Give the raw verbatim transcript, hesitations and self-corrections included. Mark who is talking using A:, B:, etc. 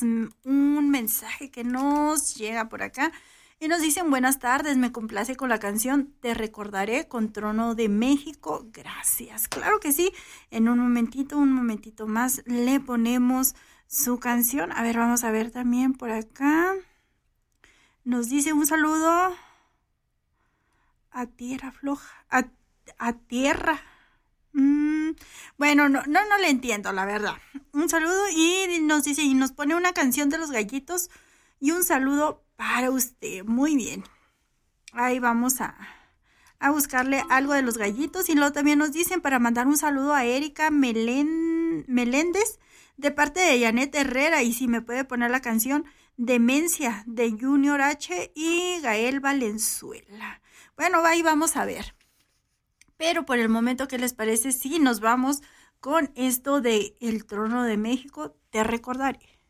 A: un mensaje que nos llega por acá y nos dicen: buenas tardes, me complace con la canción Te Recordaré con Trono de México, gracias. Claro que sí, en un momentito, un momentito más le ponemos su canción. A ver, vamos a ver también por acá. Nos dice un saludo a tierra floja, a, a tierra. Mm, bueno, no, no, no le entiendo, la verdad. Un saludo y nos dice, y nos pone una canción de Los Gallitos y un saludo para usted. Muy bien. Ahí vamos a, a buscarle algo de Los Gallitos. Y luego también nos dicen para mandar un saludo a Erika Melén, Meléndez de parte de Janet Herrera. Y si me puede poner la canción Demencia de Junior H y Gael Valenzuela. Bueno, ahí vamos a ver. Pero por el momento, ¿qué les parece si nos vamos con esto de El Trono de México? Te recordaré.